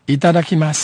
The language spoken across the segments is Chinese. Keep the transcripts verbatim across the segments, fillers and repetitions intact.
いただきます。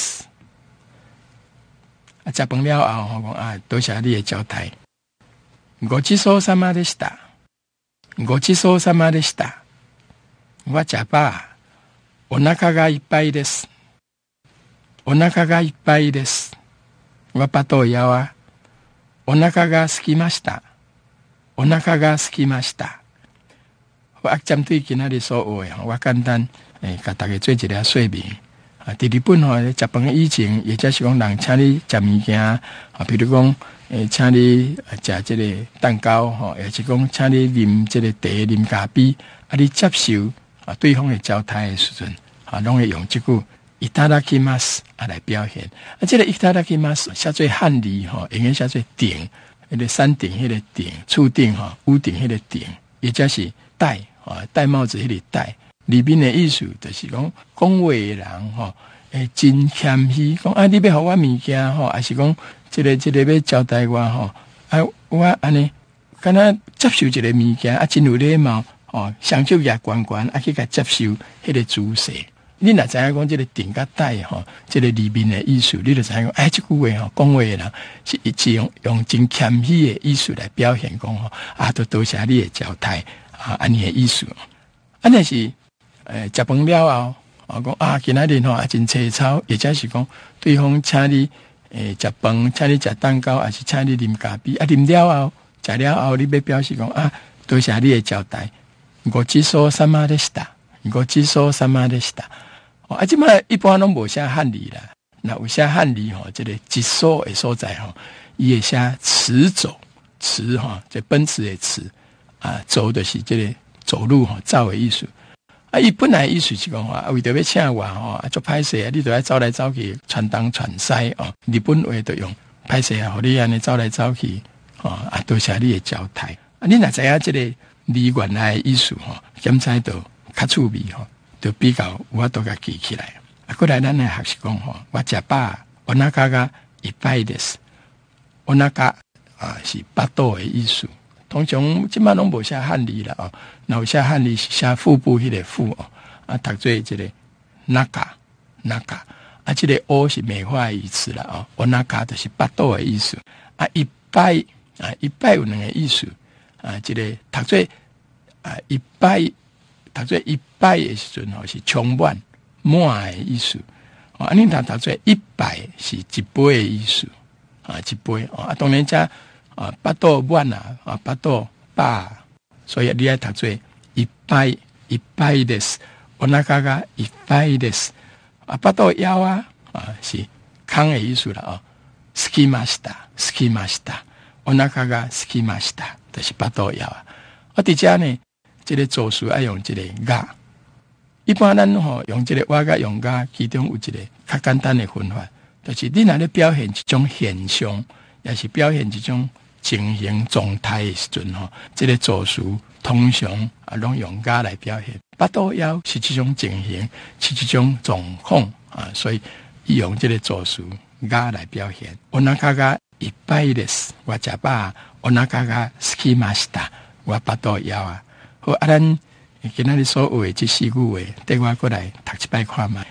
啊，食饭了后，我讲啊，多谢你的招待。ごちそうさまでした。ごちそうさまでした。我食饱，お腹がいっぱいです。お腹がいっぱいです。我巴肚枵啊，お腹が空きました。お腹が空きました。我针对今仔日所有的，我简单诶，甲大家做一个说明。啊，伫日本吼，食饭以前，或者是讲人请你食物件，啊，比如讲诶，请你食即个蛋糕吼，或是讲请你啉即个茶、啉咖啡，啊，你接受啊对方的招待的时阵，啊，拢会用即句いただきます啊来表现。啊，即、這個いただきます写做漢字吼，用嘅写做頂，迄個山頂迄個頂，厝頂吼，屋頂迄個頂，或者是戴啊戴帽子迄個戴。里面的意思就是讲，讲话的人吼，诶，真谦虚，讲啊，你要互我物件吼，还是讲，这个这个要招待我吼，啊，我安尼，敢若接受一个物件，啊，真有礼貌，吼，双手也悬悬，啊，去甲接受迄个姿势。你若知影讲，这个顶甲带吼，这个里面的意思，你就知影讲，哎，这句话吼，讲话的人是一直用用真谦虚的意思来表现讲吼，啊，都多谢你的招待，啊，安尼的意思，安尼是。诶，食饭了后，啊讲啊，今仔日吼也真粗糙，或者是讲对方请你诶食饭，请你食蛋糕，还是请你啉咖啡，啊啉了后，食了后，你要表示讲啊，多谢你的招待。ごちそうさまでした。ごちそうさまでした。啊，即摆一般拢无写汉字啦，那有写汉字吼，即、這个一所的所在吼，伊会写驰走，驰吼，即奔驰的驰啊，走的是即个走路吼，走的意思。啊，伊本来意思是讲话，为着要请我吼，啊，做歹势啊，你都要走来走去，传东传西哦。日本话都用歹势啊，互你安尼走来走去，哦，啊，多谢你的招待。啊，你若知影即个字原来的意思吼，检查到较趣味吼，就比较我都甲记起来。啊，过来咱来学习讲吼，我食饱，お腹がいっぱいです。お腹啊是巴肚的意思。通常即摆拢无写汉字啦哦，若有写汉字是写腹部迄个腹哦，啊读做即个那嘎那嘎，啊即、這個 o 是美化的语词啦哦，我那嘎就是巴肚的意思，啊一摆啊一摆有两个意思，啊即、這個读做啊一擺讀做一擺的時陣吼是充滿滿的意思，啊你讀讀做一百是一杯的意思，啊一杯啊當然遮。啊，巴肚滿啊，啊巴肚飽，所以你要讀做いっぱいいっぱいです。お腹がいっぱいです。啊，巴肚枵啊，啊是空的意思啦哦。すきました，すきました。お腹がすきました，就是巴肚枵啊。啊，伫遮呢，這個助詞要用這個が。一般咱吼用這個我甲用が，其中有一個較簡單的分法，就是你若咧表現一種現象，也是表現一種。情形狀態的時陣吼，這個助詞通常啊，攏用加來表現。巴肚枵是這種情形，是這種狀況啊，所以伊用這個助詞加來表現。お腹がいっぱいです。我食飽。お腹が空きました。我巴肚枵啊。好，啊，咱今仔日所有的這四句話，帶我過來讀一擺看覓。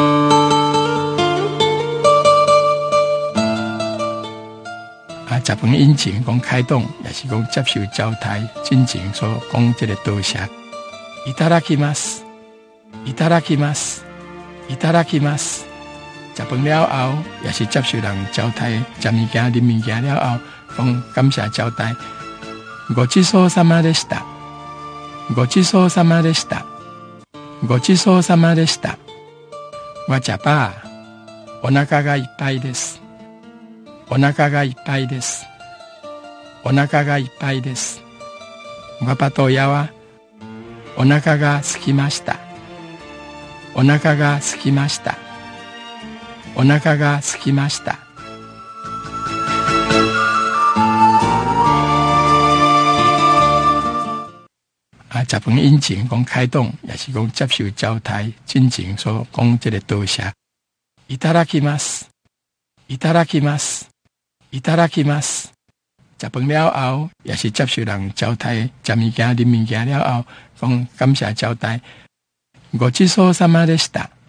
啊，食飯引擎講開動，也是講接受招待，進前所講這個多謝。いただきます，いただきます，いただきます。食飯了後，也是接受人招待，食物件、啉物件了後，講感謝招待。ごちそうさまでした。ごちそうさまでした。ごちそうさまでした。我食飽，お腹がいっぱいです。お腹がいっぱいです。お腹がいっぱいです。我巴肚枵啊。お腹が空きました。お腹が空きました。お腹が空きました。啊，食飯引擎講開動，也是講接受招待，進前所講這個多謝。いただきます。いただきます。いただきます。食飯了後，也是接受人招待，食物件、啉物件了後，講感謝招待。ごちそうさまでした。